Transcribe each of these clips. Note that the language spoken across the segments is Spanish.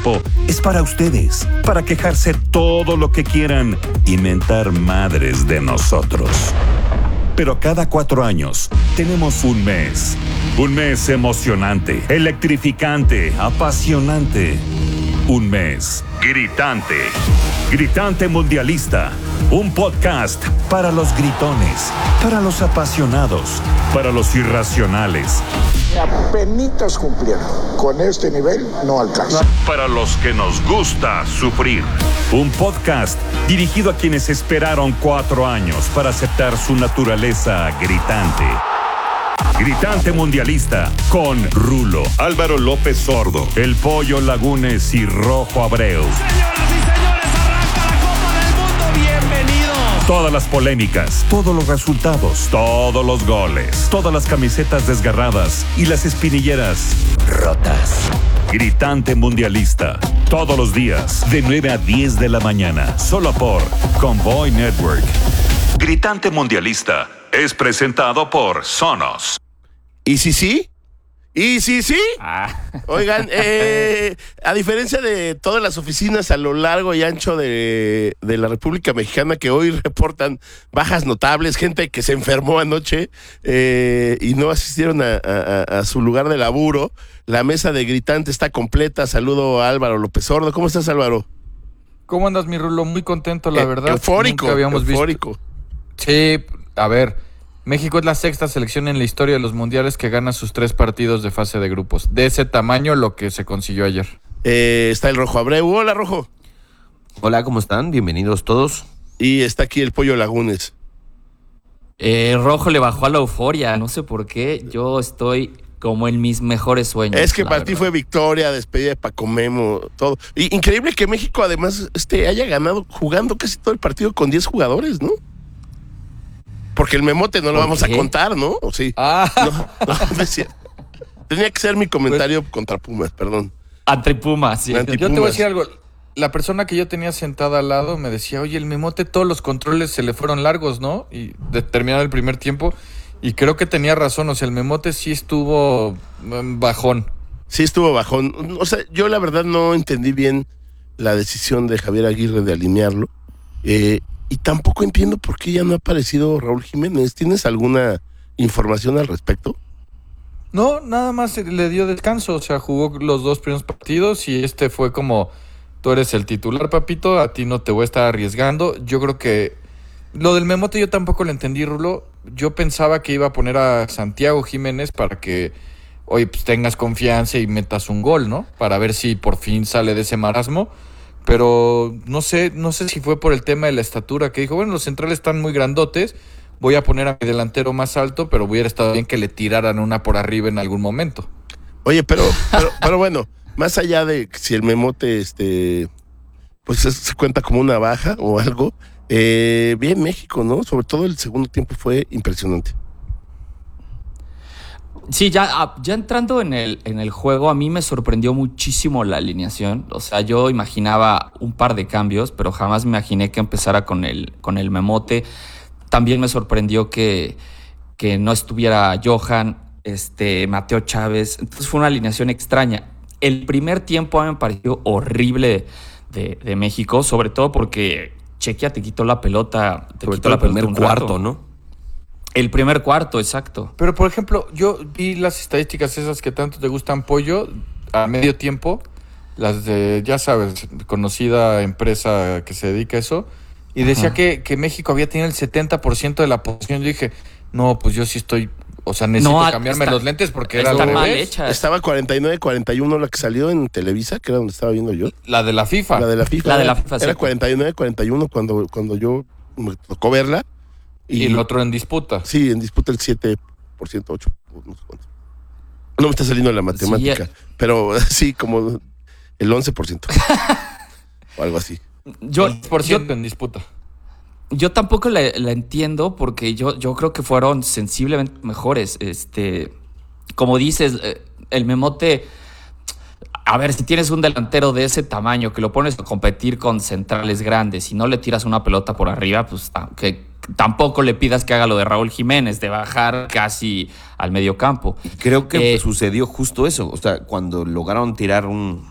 tiempo es para ustedes, para quejarse todo lo que quieran y mentar madres de nosotros. Pero cada 4 años tenemos un mes. Un mes emocionante, electrificante, apasionante. Un mes gritante. Gritante Mundialista. Un podcast para los gritones, para los apasionados, para los irracionales. Apenitas cumplieron. Con este nivel no alcanza. Para los que nos gusta sufrir. Un podcast dirigido a quienes esperaron 4 años para aceptar su naturaleza gritante. Gritante Mundialista con Rulo, Álvaro López Sordo, El Pollo Lagunes y Rojo Abreu. Señoras y señores, arranca la Copa del Mundo. Bienvenidos. Todas las polémicas, todos los resultados, todos los goles, todas las camisetas desgarradas y las espinilleras rotas. Gritante Mundialista, todos los días, de 9 a 10 de la mañana, solo por Convoy Network. Gritante Mundialista es presentado por Sonos. ¿Y si sí? ¿Y si sí? Oigan, a diferencia de todas las oficinas a lo largo y ancho de la República Mexicana que hoy reportan bajas notables, gente que se enfermó anoche y no asistieron a su lugar de laburo, la mesa de Gritante está completa. Saludo a Álvaro López Sordo. ¿Cómo estás, Álvaro? ¿Cómo andas, mi Rulo? Muy contento, la verdad. Eufórico, Nunca habíamos eufórico. visto. Sí, a ver, México es la 6ª selección en la historia de los mundiales que gana sus 3 partidos de fase de grupos. De ese tamaño lo que se consiguió ayer. Está el Rojo Abreu. Hola, Rojo. Hola, ¿cómo están? Bienvenidos todos. Y está aquí el Pollo Lagunes. Rojo le bajó a la euforia, no sé por qué. Yo estoy como en mis mejores sueños. Es que para ti fue victoria, despedida de Paco Memo, todo. Y increíble que México además haya ganado jugando casi todo el partido con 10 jugadores, ¿no? Porque el memote no lo vamos a contar, ¿no? ¿O sí? No decía. Tenía que ser mi comentario contra Pumas, perdón. Anti-Pumas, sí. Yo te voy a decir algo. La persona que yo tenía sentada al lado me decía, oye, el memote todos los controles se le fueron largos, ¿no? Y terminado el primer tiempo. Y creo que tenía razón, o sea, el memote sí estuvo bajón. Sí estuvo bajón. O sea, yo la verdad no entendí bien la decisión de Javier Aguirre de alinearlo. Y tampoco entiendo por qué ya no ha aparecido Raúl Jiménez. ¿Tienes alguna información al respecto? No, nada más le dio descanso, o sea, jugó los 2 primeros partidos y fue como, tú eres el titular, papito, a ti no te voy a estar arriesgando. Yo creo que lo del memote yo tampoco lo entendí, Rulo. Yo pensaba que iba a poner a Santiago Jiménez para que, oye, pues tengas confianza y metas un gol, ¿no? Para ver si por fin sale de ese marasmo. Pero no sé si fue por el tema de la estatura, que dijo, bueno, los centrales están muy grandotes, voy a poner a mi delantero más alto, pero hubiera estado bien que le tiraran una por arriba en algún momento. Oye, pero bueno, más allá de si el memote pues se cuenta como una baja o algo, bien México, ¿no? Sobre todo el segundo tiempo fue impresionante. Sí, ya entrando en el juego, a mí me sorprendió muchísimo la alineación. O sea, yo imaginaba un par de cambios, pero jamás me imaginé que empezara con el memote. También me sorprendió que no estuviera Johan, Mateo Chávez. Entonces fue una alineación extraña. El primer tiempo a mí me pareció horrible de México, sobre todo porque Chequia te quitó la pelota. Sobre todo el primer cuarto, ¿no? El primer cuarto, exacto. Pero, por ejemplo, yo vi las estadísticas esas que tanto te gustan, Pollo, a medio tiempo, las de, ya sabes, conocida empresa que se dedica a eso, y decía que México había tenido el 70% de la posesión. Yo dije, no, pues yo sí estoy, o sea, necesito cambiarme los lentes porque era está al mal revés. hecha. Estaba 49-41 la que salió en Televisa, que era donde estaba viendo yo. La de la FIFA. La de la FIFA. La de la FIFA, Era sí. 49-41 cuando yo me tocó verla. Y el otro en disputa. Sí, en disputa el 7%, 8%, no sé cuánto. No me está saliendo la matemática, pero sí, como el 11%. O algo así. Yo 10% en disputa. Yo tampoco la entiendo porque yo creo que fueron sensiblemente mejores. Como dices, el memote, a ver, si tienes un delantero de ese tamaño que lo pones a competir con centrales grandes y no le tiras una pelota por arriba, pues que tampoco le pidas que haga lo de Raúl Jiménez, de bajar casi al mediocampo. Creo que sucedió justo eso. O sea, cuando lograron tirar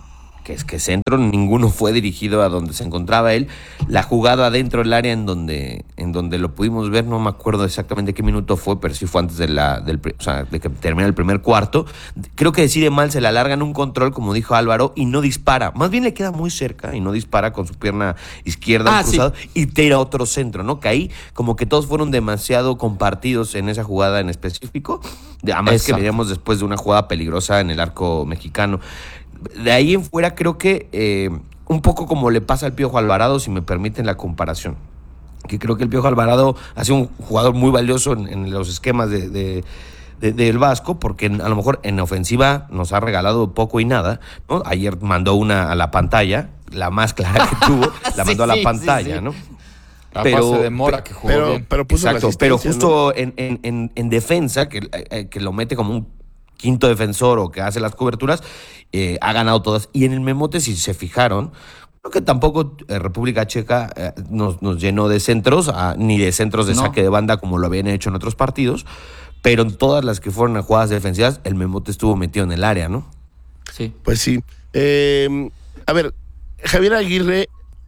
que es que centro, ninguno fue dirigido a donde se encontraba él. La jugada adentro del área en donde lo pudimos ver, no me acuerdo exactamente qué minuto fue, pero sí fue antes de que termina el primer cuarto. Creo que decide mal, se la larga en un control, como dijo Álvaro, y no dispara. Más bien le queda muy cerca y no dispara con su pierna izquierda cruzado, sí, y tira otro centro, ¿no? Que ahí como que todos fueron demasiado compartidos en esa jugada en específico. Además, exacto, que veníamos después de una jugada peligrosa en el arco mexicano. De ahí en fuera creo que un poco como le pasa al Piojo Alvarado, si me permiten la comparación, que creo que el Piojo Alvarado ha sido un jugador muy valioso en los esquemas del Vasco, porque a lo mejor en ofensiva nos ha regalado poco y nada, ¿no? Ayer mandó una a la pantalla, la más clara que tuvo, la mandó a la pantalla, sí, ¿no? A base de Mora, que jugó bien. Pero puso exacto, pero justo, ¿no? en defensa, que lo mete como un quinto defensor o que hace las coberturas, ha ganado todas. Y en el memote, si se fijaron, creo que tampoco República Checa nos llenó de centros, ni de centros de saque de banda como lo habían hecho en otros partidos, pero en todas las que fueron a jugadas defensivas, el memote estuvo metido en el área, ¿no? Sí. Pues sí. A ver, Javier Aguirre,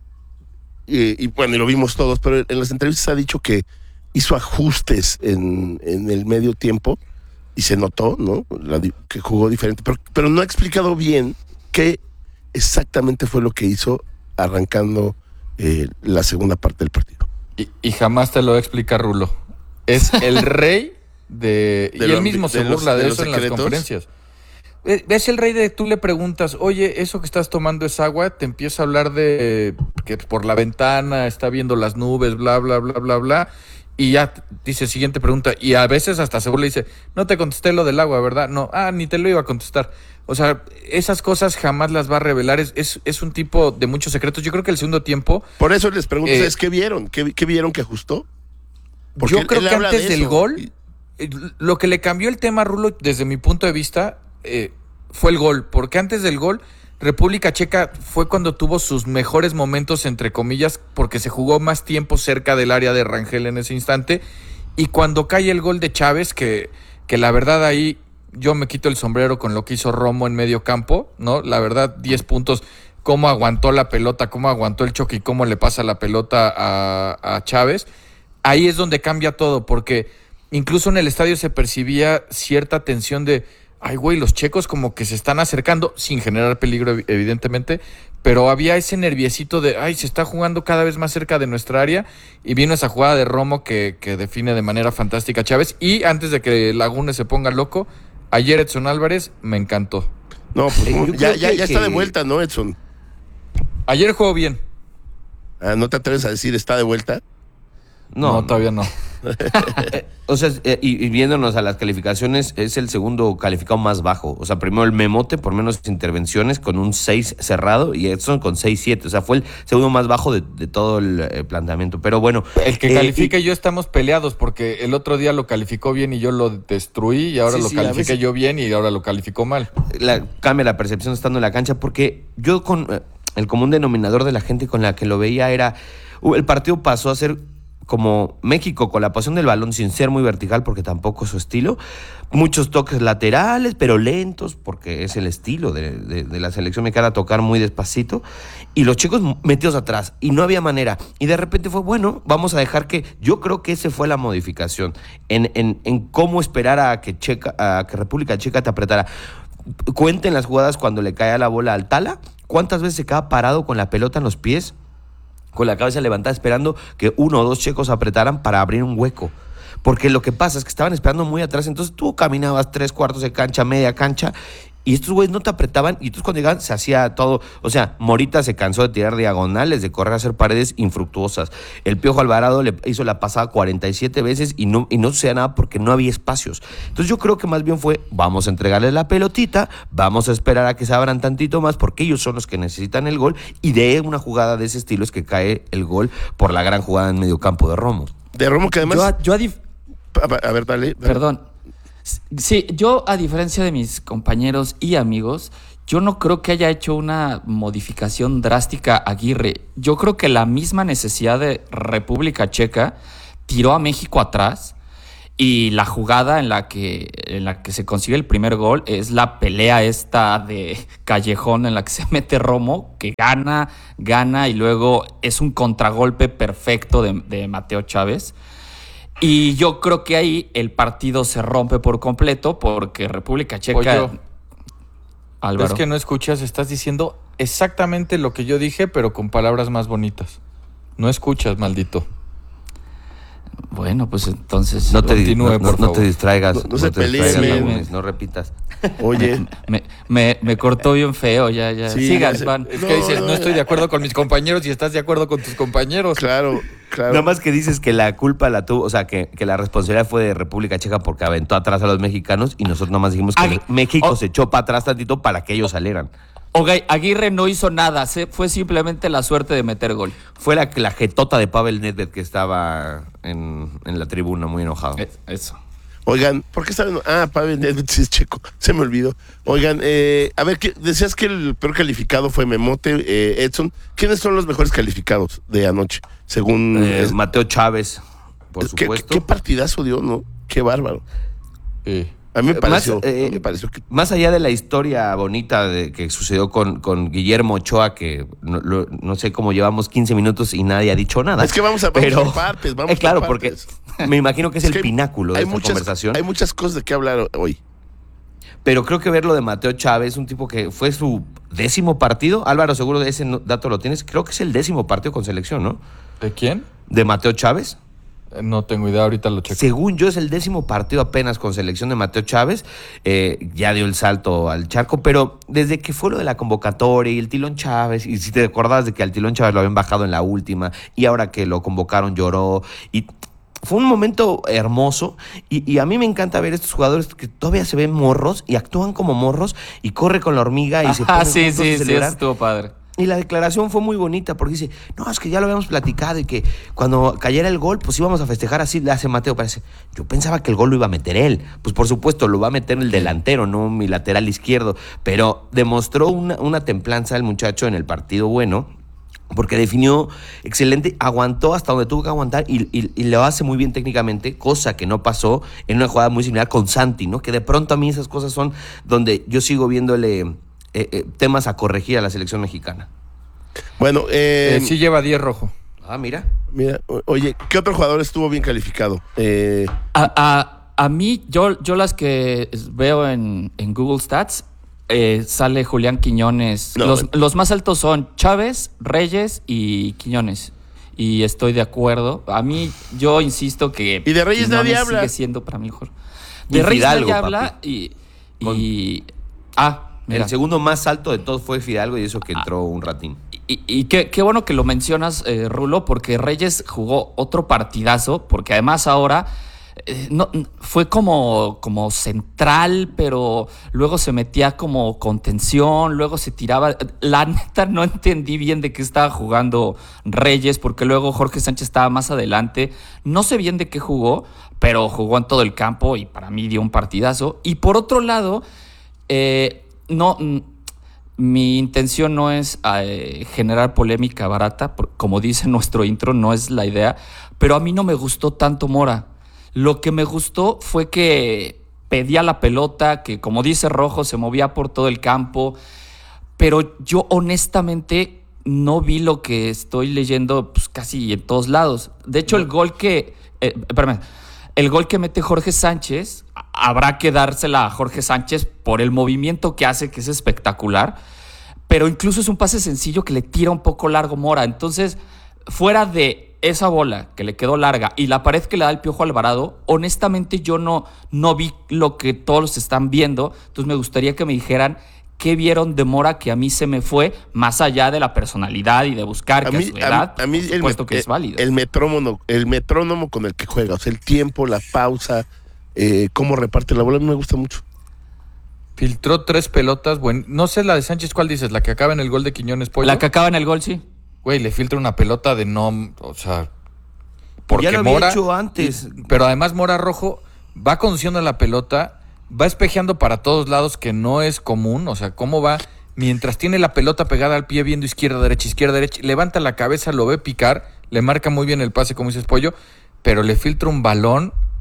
y bueno, y lo vimos todos, pero en las entrevistas ha dicho que hizo ajustes en el medio tiempo, y se notó, ¿no? Que jugó diferente, pero no ha explicado bien qué exactamente fue lo que hizo arrancando la segunda parte del partido. Y jamás te lo va a explicar Rulo. Es el rey de y él mismo se burla de eso en las conferencias. Es el rey de, tú le preguntas, oye, eso que estás tomando es agua, te empieza a hablar de que por la ventana está viendo las nubes, bla, bla, bla, bla, bla. Y ya dice, siguiente pregunta, y a veces hasta se burla y dice, no te contesté lo del agua, ¿verdad? No, ni te lo iba a contestar. O sea, esas cosas jamás las va a revelar, es un tipo de muchos secretos. Yo creo que el segundo tiempo... Por eso les pregunto, ¿qué vieron? ¿Qué vieron que ajustó? Porque yo creo que antes del gol, lo que le cambió el tema a Rulo, desde mi punto de vista, fue el gol. Porque antes del gol, República Checa fue cuando tuvo sus mejores momentos, entre comillas, porque se jugó más tiempo cerca del área de Rangel en ese instante, y cuando cae el gol de Chávez, que la verdad ahí yo me quito el sombrero con lo que hizo Romo en medio campo, ¿no? La verdad, 10 puntos, cómo aguantó la pelota, cómo aguantó el choque y cómo le pasa la pelota a Chávez, ahí es donde cambia todo, porque incluso en el estadio se percibía cierta tensión de... Ay, güey, los checos como que se están acercando, sin generar peligro, evidentemente, pero había ese nerviosito de, ay, se está jugando cada vez más cerca de nuestra área, y vino esa jugada de Romo que define de manera fantástica a Chávez, y antes de que Lagunes se ponga loco, ayer Edson Álvarez me encantó. No, pues ya está de vuelta, ¿no, Edson? Ayer jugó bien. ¿No te atreves a decir está de vuelta? No, todavía no. O sea, y viéndonos a las calificaciones, es el segundo calificado más bajo. O sea, primero el Memote por menos intervenciones con un 6 cerrado y Edson con 6-7. O sea, fue el segundo más bajo de todo el planteamiento. Pero bueno. El que califica y yo estamos peleados porque el otro día lo calificó bien y yo lo destruí, y ahora lo califiqué yo bien y ahora lo calificó mal. Cambia la percepción estando en la cancha, porque yo con el común denominador de la gente con la que lo veía era, el partido pasó a ser como México con la posición del balón sin ser muy vertical, porque tampoco es su estilo, muchos toques laterales pero lentos, porque es el estilo de la selección mexicana, tocar muy despacito, y los chicos metidos atrás, y no había manera, y de repente fue, bueno, vamos a dejar que, yo creo que esa fue la modificación, en cómo esperar a que República Checa te apretara. Cuenten las jugadas cuando le cae la bola al Tala, cuántas veces se queda parado con la pelota en los pies, con la cabeza levantada, esperando que uno o dos checos apretaran para abrir un hueco. Porque lo que pasa es que estaban esperando muy atrás, entonces tú caminabas 3/4 de cancha, media cancha, y estos güeyes no te apretaban, y entonces cuando llegaban se hacía todo. O sea, Morita se cansó de tirar diagonales, de correr a hacer paredes infructuosas. El Piojo Alvarado le hizo la pasada 47 veces y no sucedía nada porque no había espacios. Entonces yo creo que más bien fue, vamos a entregarles la pelotita, vamos a esperar a que se abran tantito más, porque ellos son los que necesitan el gol, y de una jugada de ese estilo es que cae el gol por la gran jugada en medio campo de Romo. De Romo, que además... A ver, dale. Perdón. Sí, yo, a diferencia de mis compañeros y amigos, yo no creo que haya hecho una modificación drástica Aguirre. Yo creo que la misma necesidad de República Checa tiró a México atrás, Y la jugada en la que se consigue el primer gol es la pelea esta de callejón en la que se mete Romo, que gana y luego es un contragolpe perfecto de Mateo Chávez. Y yo creo que ahí el partido se rompe por completo porque República Checa... Pollo, Álvaro. es que no escuchas, estás diciendo exactamente lo que yo dije, pero con palabras más bonitas. No escuchas, maldito. Bueno, pues entonces... No te favor. distraigas. No se te peleen, distraigas, men. Lagunes, no repitas. Oye, Me cortó bien feo, ya. Sí, Sigan, ya sé. Juan. Es que dices, no estoy de acuerdo con mis compañeros y estás de acuerdo con tus compañeros. claro. Nada más que dices que la culpa la tuvo, o sea, que la responsabilidad fue de República Checa porque aventó atrás a los mexicanos y nosotros nada más dijimos que México se echó para atrás tantito para que ellos salieran. Aguirre no hizo nada, fue simplemente la suerte de meter gol. Fue la jetota de Pavel Nedved que estaba en la tribuna muy enojado. Eso. Oigan, ¿por qué estaban? Pavel Nedved sí es checo. Se me olvidó. Oigan, a ver, decías que el peor calificado fue Memote, Edson. ¿Quiénes son los mejores calificados de anoche? Según... Mateo Chávez, por supuesto. ¿Qué partidazo dio, no? Qué bárbaro. Sí. A mí me pareció, que... Más allá de la historia bonita que sucedió con Guillermo Ochoa, que no sé cómo llevamos 15 minutos y nadie ha dicho nada. Es que vamos por partes, claro, por porque partes. me imagino que es que el pináculo de esta conversación. Hay muchas cosas de qué hablar hoy. Pero creo que ver lo de Mateo Chávez, un tipo que fue su 10º partido. Álvaro, seguro de ese dato lo tienes. Creo que es el 10º partido con selección, ¿no? ¿De quién? De Mateo Chávez. No tengo idea, ahorita lo checo. Según yo, es el 10º partido apenas con selección de Mateo Chávez. Ya dio el salto al charco, pero desde que fue lo de la convocatoria y el Tilón Chávez, y si te acordabas de que al Tilón Chávez lo habían bajado en la última, y ahora que lo convocaron lloró, y fue un momento hermoso, y a mí me encanta ver estos jugadores que todavía se ven morros, y actúan como morros, y corre con la hormiga, y se ponen sí, juntos a celebrar. estuvo padre. Y la declaración fue muy bonita porque dice, no, es que ya lo habíamos platicado y que cuando cayera el gol, pues íbamos a festejar así, le hace Mateo, parece. Yo pensaba que el gol lo iba a meter él. Pues por supuesto, lo va a meter el delantero, no mi lateral izquierdo. Pero demostró una templanza el muchacho en el partido bueno, porque definió excelente, aguantó hasta donde tuvo que aguantar y lo hace muy bien técnicamente, cosa que no pasó en una jugada muy similar con Santi, ¿no? Que de pronto a mí esas cosas son donde yo sigo viéndole... temas a corregir a la selección mexicana. Bueno, sí lleva 10 rojo. Mira, oye, ¿qué otro jugador estuvo bien calificado? A mí, yo las que veo en Google Stats, sale Julián Quiñones. No, los más altos son Chávez, Reyes y Quiñones. Y estoy de acuerdo. A mí, yo insisto que y de Reyes Quiñones nadie habla. sigue siendo para mí mejor. Y De Reyes Fidalgo, nadie habla papi. mira. el segundo más alto de todos fue Fidalgo y eso que entró un ratín. Y qué bueno que lo mencionas, Rulo, porque Reyes jugó otro partidazo, porque además ahora no, fue como central, pero luego se metía como contención, luego se tiraba. La neta no entendí bien de qué estaba jugando Reyes, porque luego Jorge Sánchez estaba más adelante. No sé bien de qué jugó, pero jugó en todo el campo y para mí dio un partidazo. Y por otro lado, mi intención no es generar polémica barata, como dice nuestro intro, no es la idea, pero a mí no me gustó tanto Mora. Lo que me gustó fue que pedía la pelota, que como dice Rojo, se movía por todo el campo, pero yo honestamente no vi lo que estoy leyendo pues, casi en todos lados. De hecho, el gol que mete Jorge Sánchez, habrá que dársela a Jorge Sánchez por el movimiento que hace, que es espectacular, pero incluso es un pase sencillo que le tira un poco largo Mora. Entonces, fuera de esa bola que le quedó larga y la pared que le da el Piojo Alvarado, honestamente yo no vi lo que todos están viendo. Entonces me gustaría que me dijeran qué vieron de Mora que a mí se me fue, más allá de la personalidad y de buscar que a su edad, a mí por supuesto que es válido. El metrónomo con el que juega, o sea, el tiempo, la pausa, cómo reparte la bola, me gusta mucho. Filtró 3 pelotas, bueno, no sé la de Sánchez, ¿cuál dices? ¿La que acaba en el gol de Quiñones, Pollo? La que acaba en el gol, sí. Güey, le filtra una pelota de no, o sea, porque ya lo había Mora hecho antes. Pero además Mora Rojo va conduciendo la pelota, va espejeando para todos lados, que no es común, o sea, cómo va mientras tiene la pelota pegada al pie viendo izquierda, derecha, levanta la cabeza, lo ve picar, le marca muy bien el pase, como dices Pollo, pero le filtra un balón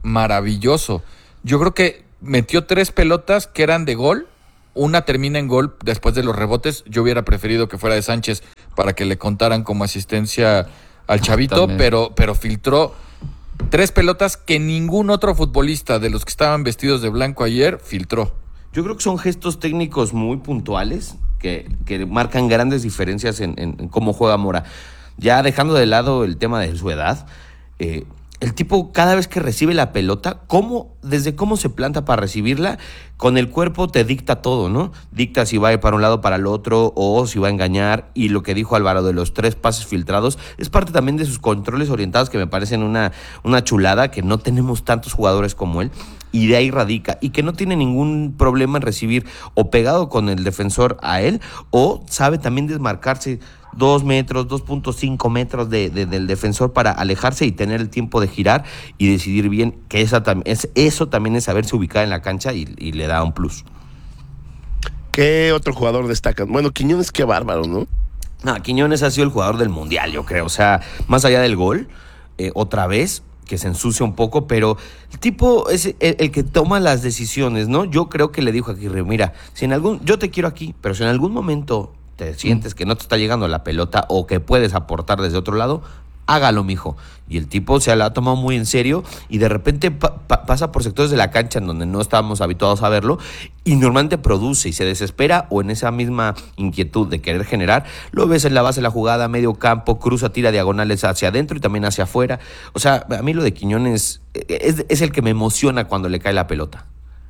maravilloso. Yo creo que metió 3 pelotas que eran de gol. Una termina en gol después de los rebotes. Yo hubiera preferido que fuera de Sánchez para que le contaran como asistencia al chavito, pero filtró 3 pelotas que ningún otro futbolista de los que estaban vestidos de blanco ayer filtró. Yo creo que son gestos técnicos muy puntuales que marcan grandes diferencias en cómo juega Mora. Ya dejando de lado el tema de su edad, el tipo cada vez que recibe la pelota, desde cómo se planta para recibirla, con el cuerpo te dicta todo, ¿no? Dicta si va a ir para un lado, para el otro, o si va a engañar. Y lo que dijo Álvaro de los 3 pases filtrados es parte también de sus controles orientados, que me parecen una chulada, que no tenemos tantos jugadores como él. Y de ahí radica, y que no tiene ningún problema en recibir o pegado con el defensor a él, o sabe también desmarcarse 2 metros, 2.5 metros del defensor para alejarse y tener el tiempo de girar y decidir bien, que eso también es saberse ubicar en la cancha y le da un plus. ¿Qué otro jugador destacan? Bueno, Quiñones, qué bárbaro, ¿no? No, Quiñones ha sido el jugador del Mundial, yo creo. O sea, más allá del gol, otra vez, que se ensucia un poco, pero el tipo es el que toma las decisiones, ¿no? Yo creo que le dijo a Aguirre, mira, yo te quiero aquí, pero si en algún momento te sientes que no te está llegando la pelota o que puedes aportar desde otro lado, hágalo, mijo. Y el tipo se la ha tomado muy en serio y de repente pasa por sectores de la cancha en donde no estábamos habituados a verlo y normalmente produce y se desespera, o en esa misma inquietud de querer generar, lo ves en la base de la jugada, medio campo, cruza, tira diagonales hacia adentro y también hacia afuera. O sea, a mí lo de Quiñones es el que me emociona cuando le cae la pelota.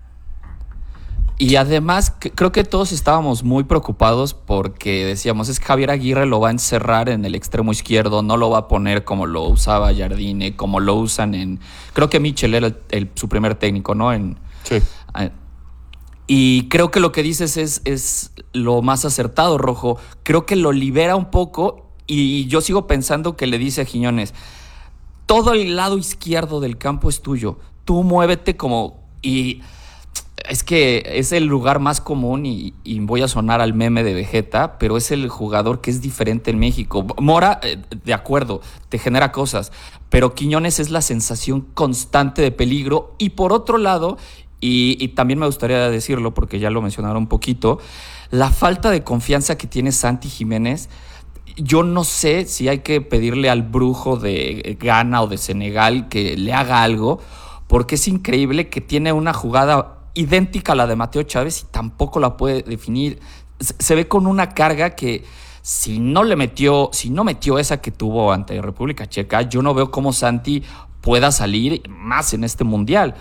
Y además, creo que todos estábamos muy preocupados porque decíamos, es que Javier Aguirre lo va a encerrar en el extremo izquierdo, no lo va a poner como lo usaba Jardine, como lo usan creo que Michel era su primer técnico, ¿no? Sí. Y creo que lo que dices es lo más acertado, Rojo. Creo que lo libera un poco y yo sigo pensando que le dice a Quiñones, todo el lado izquierdo del campo es tuyo, tú muévete y es que es el lugar más común y voy a sonar al meme de Vegeta, pero es el jugador que es diferente en México. Mora, de acuerdo, te genera cosas, pero Quiñones es la sensación constante de peligro. Y por otro lado, y también me gustaría decirlo porque ya lo mencionaron un poquito, la falta de confianza que tiene Santi Jiménez. Yo no sé si hay que pedirle al brujo de Ghana o de Senegal que le haga algo, porque es increíble que tiene una jugada idéntica a la de Mateo Chávez y tampoco la puede definir. Se ve con una carga que si no metió esa que tuvo ante República Checa, yo no veo cómo Santi pueda salir más en este Mundial.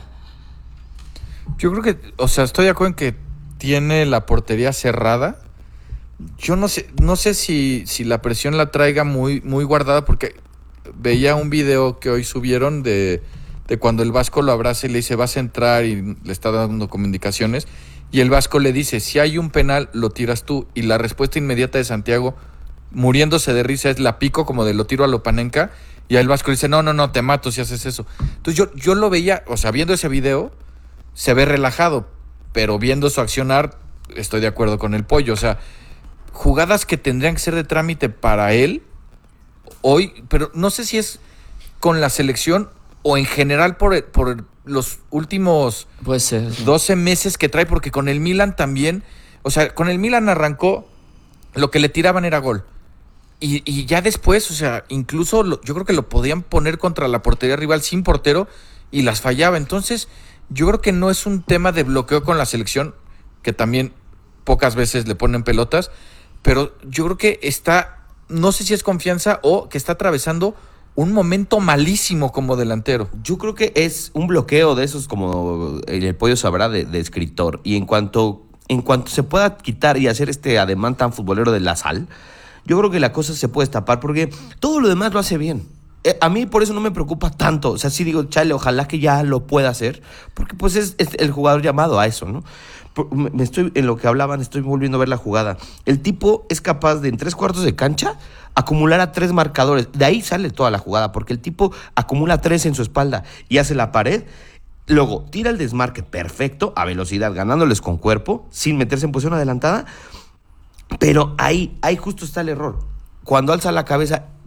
Yo creo que, estoy de acuerdo en que tiene la portería cerrada. Yo no sé si la presión la traiga muy, muy guardada, porque veía un video que hoy subieron de cuando el Vasco lo abraza y le dice, vas a entrar, y le está dando como indicaciones, y el Vasco le dice, si hay un penal, lo tiras tú. Y la respuesta inmediata de Santiago, muriéndose de risa, es la pico, como de lo tiro a lo Panenka, y el Vasco le dice, no, te mato si haces eso. Entonces yo lo veía, viendo ese video, se ve relajado, pero viendo su accionar, estoy de acuerdo con el Pollo. Jugadas que tendrían que ser de trámite para él hoy, pero no sé si es con la selección o en general por los últimos 12 meses que trae, porque con el Milan también, con el Milan arrancó, lo que le tiraban era gol. Y ya después, incluso yo creo que lo podían poner contra la portería rival sin portero y las fallaba. Entonces, yo creo que no es un tema de bloqueo con la selección, que también pocas veces le ponen pelotas, pero yo creo que no sé si es confianza o que está atravesando un momento malísimo como delantero. Yo creo que es un bloqueo de esos, como el Pollo sabrá, de escritor. Y en cuanto se pueda quitar y hacer este ademán tan futbolero de la sal, yo creo que la cosa se puede destapar, porque todo lo demás lo hace bien. A mí por eso no me preocupa tanto. Sí digo, chale, ojalá que ya lo pueda hacer, porque pues es el jugador llamado a eso, ¿no? En lo que hablaban, estoy volviendo a ver la jugada. El tipo es capaz de en 3/4 de cancha acumular a 3 marcadores. De ahí sale toda la jugada, porque el tipo acumula 3 en su espalda y hace la pared. Luego tira el desmarque perfecto, a velocidad, ganándoles con cuerpo, sin meterse en posición adelantada. Pero ahí justo está el error. Cuando alza la cabeza,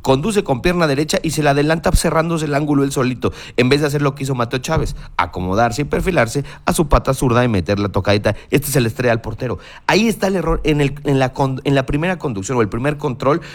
conduce con pierna derecha y se la adelanta cerrándose el ángulo él solito, en vez de hacer lo que hizo Mateo Chávez, acomodarse y perfilarse a su pata zurda y meter la tocadita. Se le estrella al portero. Ahí está el error en la primera conducción o el primer control,